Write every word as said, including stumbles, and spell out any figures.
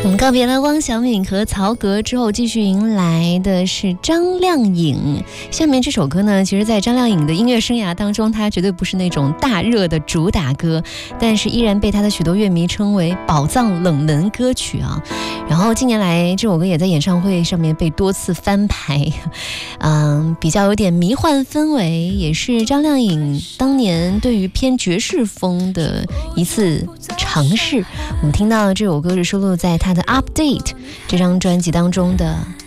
我们告别了汪小敏和曹格之后，继续迎来的是张靓颖。下面这首歌呢，其实在张靓颖的音乐生涯当中，它绝对不是那种大热的主打歌，但是依然被她的许多乐迷称为宝藏冷门歌曲啊。然后近年来这首歌也在演唱会上面被多次翻拍，嗯，比较有点迷幻氛围，也是张靓颖当年对于偏爵士风的一次尝试。我们听到这首歌是收录在她的 Update 这张专辑当中的